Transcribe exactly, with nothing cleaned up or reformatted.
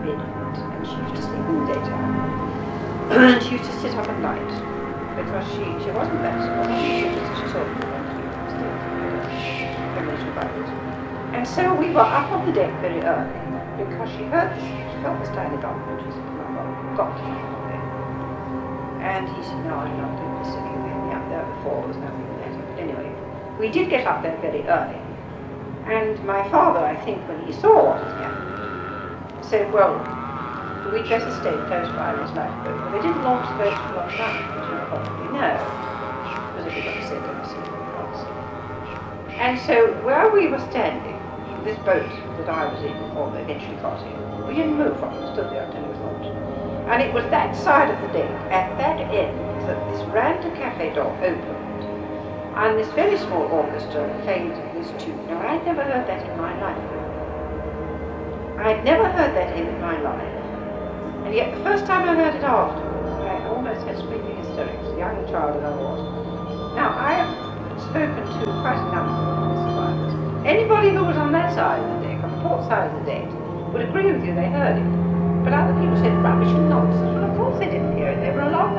bed and she used to sleep in the daytime. And she used to sit up at night because she, she wasn't that strong. She just told me when she was there, about it. And so we were up on the deck very early because she heard this, she felt this tiny bump and she said, "Oh, well, we've got to get up there." And he said, "No, I'm not doing this again. We've been up there before, there's nothing there." But anyway, we did get up there very early. And my father, I think, when he saw what had happened, said, "Well, we'd better stay close by this lifeboat." But they didn't launch the boat for a long time, as you probably know, because everybody said they were seeing the cross. And so, where we were standing, this boat that I was in, or eventually got in, we didn't move from it, stood there until it was launched. And it was that side of the deck, at that end, that this Randa Cafe door opened. And this very small orchestra played this tune. Now, I'd never heard that in my life. I'd never heard that in my life. And yet, the first time I heard it afterwards, I almost had screaming hysterics, young child as I was. Now, I have spoken to quite a number of survivors. Anybody who was on that side of the deck, on the port side of the deck, would agree with you they heard it. But other people said rubbish and nonsense. Well, of course they didn't hear it. They were a long way